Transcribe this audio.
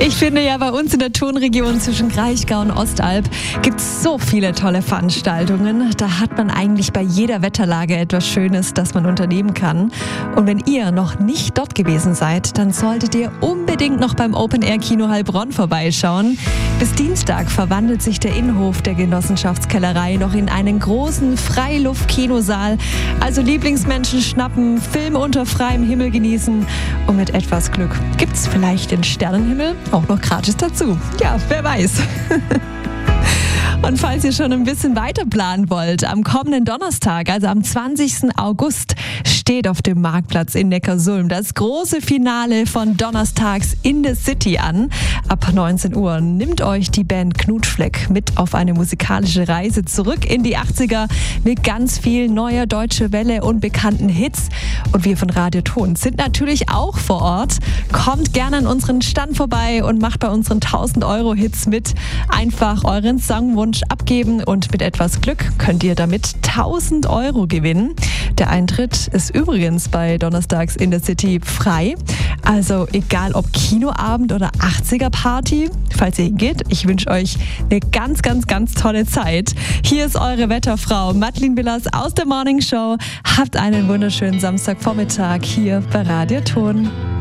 Ich finde ja, bei uns in der Tonregion zwischen Kraichgau und Ostalb gibt es so viele tolle Veranstaltungen. Da hat man eigentlich bei jeder Wetterlage etwas Schönes, das man unternehmen kann. Und wenn ihr noch nicht dort gewesen seid, dann solltet ihr unbedingt noch beim Open-Air-Kino Heilbronn vorbeischauen. Bis Dienstag verwandelt sich der Innenhof der Genossenschaftskellerei noch in einen großen Freiluft-Kinosaal. Also Lieblingsmenschen schnappen, Film unter freiem Himmel genießen und mit etwas Glück gibt's vielleicht den Sternenhimmel auch noch gratis dazu. Ja, wer weiß. Und falls ihr schon ein bisschen weiter planen wollt, am kommenden Donnerstag, also am 20. August, steht auf dem Marktplatz in Neckarsulm das große Finale von Donnerstags in the City an. Ab 19 Uhr nimmt euch die Band Knutschfleck mit auf eine musikalische Reise zurück in die 80er mit ganz viel neuer deutscher Welle und bekannten Hits. Und wir von Radio Ton sind natürlich auch vor Ort. Kommt gerne an unseren Stand vorbei und macht bei unseren 1000-Euro-Hits mit. Einfach euren Songwunsch abgeben und mit etwas Glück könnt ihr damit 1000 Euro gewinnen. Der Eintritt ist übrigens bei Donnerstags in the City frei. Also egal ob Kinoabend oder 80er-Party, falls ihr hingeht, ich wünsche euch eine ganz, ganz, ganz tolle Zeit. Hier ist eure Wetterfrau Madeleine Willers aus der Morning Show. Habt einen wunderschönen Samstagvormittag hier bei Radio Ton.